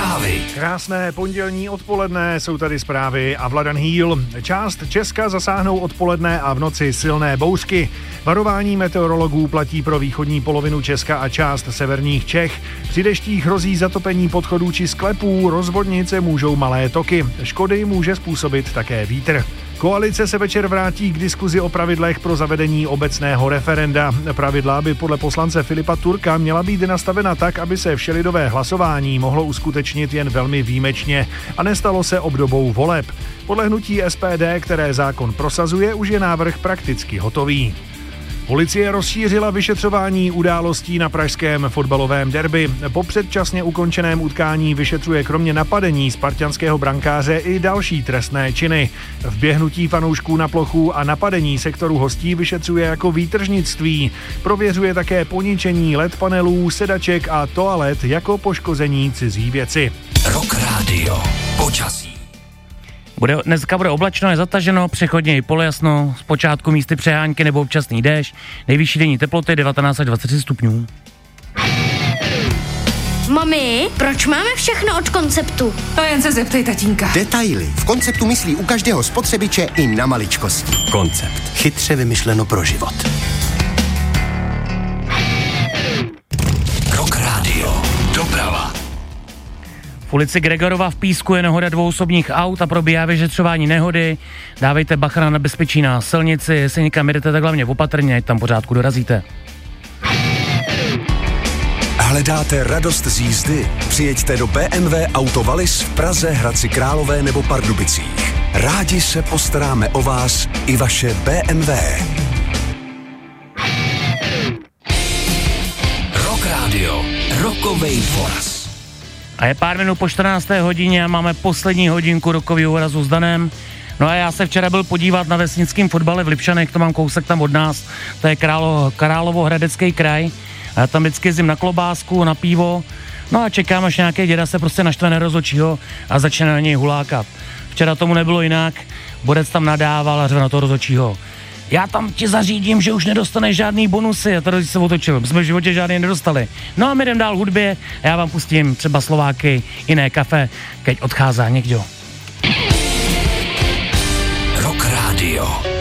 Zprávy. Krásné pondělní odpoledne, jsou tady zprávy a Vladan Hýl. Část Česka zasáhnou odpoledne a v noci silné bouřky. Varování meteorologů platí pro východní polovinu Česka a část severních Čech. Při deštích hrozí zatopení podchodů či sklepů, rozvodnice můžou malé toky. Škody může způsobit také vítr. Koalice se večer vrátí k diskuzi o pravidlech pro zavedení obecného referenda. Pravidla by podle poslance Filipa Turka měla být nastavena tak, aby se všelidové hlasování mohlo uskutečnit jen velmi výjimečně a nestalo se obdobou voleb. Podle hnutí SPD, které zákon prosazuje, už je návrh prakticky hotový. Policie rozšířila vyšetřování událostí na pražském fotbalovém derby. Po předčasně ukončeném utkání vyšetřuje kromě napadení spartanského brankáře i další trestné činy. Vběhnutí fanoušků na plochu a napadení sektoru hostí vyšetřuje jako výtržnictví. Prověřuje také poničení LED panelů, sedaček a toalet jako poškození cizí věci. Rock Radio. Počasí. Dneska bude oblačno, je zataženo, přechodně i polojasno, zpočátku místy přehánky nebo občasný déšť, nejvyšší denní teploty 19 až 23 stupňů. Mami, proč máme všechno od Konceptu? To jen se zeptej tatínka. Detaily. V Konceptu myslí u každého spotřebiče i na maličkosti. Koncept. Chytře vymyšleno pro život. Rock Radio. Doprava. V ulici Gregorova v Písku je nehoda dvou osobních aut a probíhá vyšetřování nehody. Dávejte bacha na nebezpečí na silnici, jestli někam jdete, tak hlavně opatrně, ať tam pořádku dorazíte. Hledáte radost z jízdy? Přijeďte do BMW Auto Wallis v Praze, Hradci Králové nebo Pardubicích. Rádi se postaráme o vás i vaše BMW. Rock Radio. Rockovej voraz. A je pár minut po 14. hodině a máme poslední hodinku rokového vorazu s Danem. No a já se včera byl podívat na vesnickém fotbale v Lipšanech, to mám kousek tam od nás, to je Královohradecký kraj. A já tam vždycky jezdím na klobásku, na pivo, no a čekám, až nějaký děda se prostě naštve rozhodčího a začne na něj hulákat. Včera tomu nebylo jinak, Borec tam nadával a řve na toho rozhodčího. Já tam ti zařídím, že už nedostaneš žádný bonusy. A tady se otočil, my jsme v životě žádný nedostali. No a my jdem dál hudbě a já vám pustím třeba Slováky, Jiné kafe, keď odchází někdo. Rock Radio.